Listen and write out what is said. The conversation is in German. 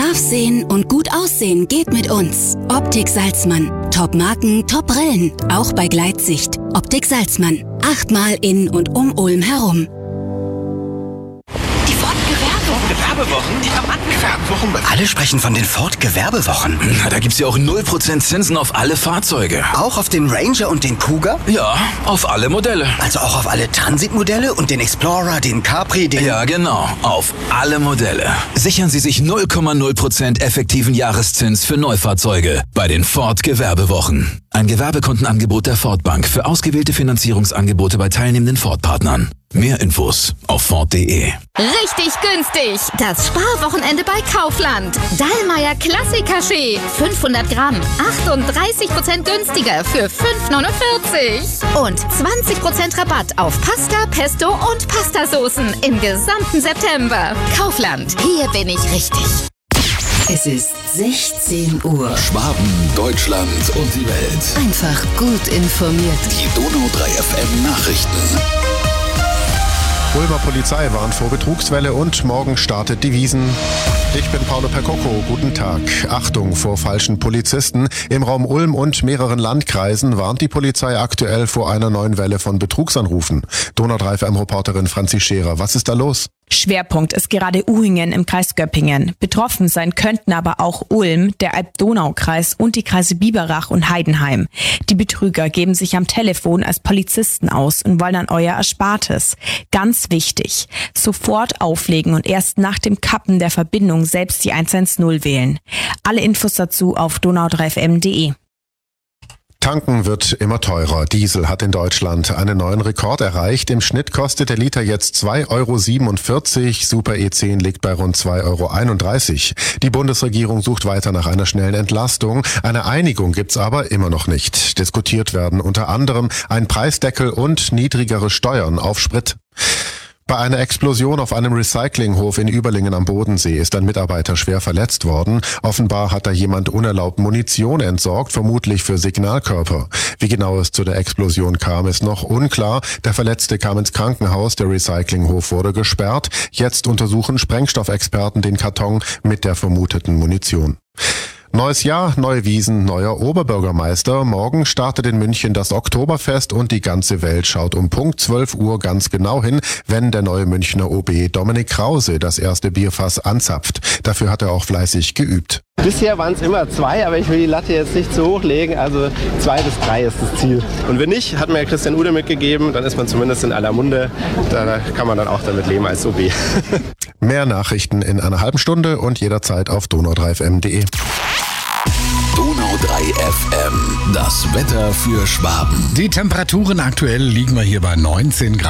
Scharf sehen und gut aussehen geht mit uns. Optik Salzmann. Top-Marken, Top-Brillen. Auch bei Gleitsicht. Optik Salzmann. 8-mal in und um Ulm herum. Gewerbewochen? Die haben angefangen. Alle sprechen von den Ford-Gewerbewochen. Na, da gibt's ja auch 0% Zinsen auf alle Fahrzeuge. Auch auf den Ranger und den Cougar? Ja, auf alle Modelle. Also auch auf alle Transit-Modelle und den Explorer, den Capri, den... Ja, genau. Auf alle Modelle. Sichern Sie sich 0,0% effektiven Jahreszins für Neufahrzeuge bei den Ford-Gewerbewochen. Ein Gewerbekundenangebot der Ford Bank für ausgewählte Finanzierungsangebote bei teilnehmenden Ford-Partnern. Mehr Infos auf Ford.de. Richtig günstig. Das Sparwochenende bei Kaufland. Dallmayr Klassik-Kaffee. 500 Gramm. 38% günstiger für 5,49. Und 20% Rabatt auf Pasta, Pesto und Pastasoßen im gesamten September. Kaufland. Hier bin ich richtig. Es ist 16 Uhr. Schwaben, Deutschland und die Welt. Einfach gut informiert. Die Donau 3 FM Nachrichten. Ulmer Polizei warnt vor Betrugswelle und morgen startet die Wiesn. Ich bin Paolo Percocco, guten Tag. Achtung vor falschen Polizisten. Im Raum Ulm und mehreren Landkreisen warnt die Polizei aktuell vor einer neuen Welle von Betrugsanrufen. Donau 3 FM-Reporterin Franzi Scherer, was ist da los? Schwerpunkt ist gerade Uhingen im Kreis Göppingen. Betroffen sein könnten aber auch Ulm, der Alb-Donau-Kreis und die Kreise Biberach und Heidenheim. Die Betrüger geben sich am Telefon als Polizisten aus und wollen an euer Erspartes. Ganz wichtig, sofort auflegen und erst nach dem Kappen der Verbindung selbst die 110 wählen. Alle Infos dazu auf donau3fm.de. Tanken wird immer teurer. Diesel hat in Deutschland einen neuen Rekord erreicht. Im Schnitt kostet der Liter jetzt 2,47 €. Super E10 liegt bei rund 2,31 €. Die Bundesregierung sucht weiter nach einer schnellen Entlastung. Eine Einigung gibt's aber immer noch nicht. Diskutiert werden unter anderem ein Preisdeckel und niedrigere Steuern auf Sprit. Bei einer Explosion auf einem Recyclinghof in Überlingen am Bodensee ist ein Mitarbeiter schwer verletzt worden. Offenbar hat da jemand unerlaubt Munition entsorgt, vermutlich für Signalkörper. Wie genau es zu der Explosion kam, ist noch unklar. Der Verletzte kam ins Krankenhaus, der Recyclinghof wurde gesperrt. Jetzt untersuchen Sprengstoffexperten den Karton mit der vermuteten Munition. Neues Jahr, neue Wiesn, neuer Oberbürgermeister. Morgen startet in München das Oktoberfest und die ganze Welt schaut um Punkt 12 Uhr ganz genau hin, wenn der neue Münchner OB Dominik Krause das erste Bierfass anzapft. Dafür hat er auch fleißig geübt. Bisher waren es immer 2, aber ich will die Latte jetzt nicht zu hoch legen, also 2 bis 3 ist das Ziel. Und wenn nicht, hat mir Christian Ude mitgegeben, dann ist man zumindest in aller Munde, da kann man dann auch damit leben als OB. Mehr Nachrichten in einer halben Stunde und jederzeit auf donau3fm.de. Donau 3 FM, das Wetter für Schwaben. Die Temperaturen aktuell liegen wir hier bei 19 Grad.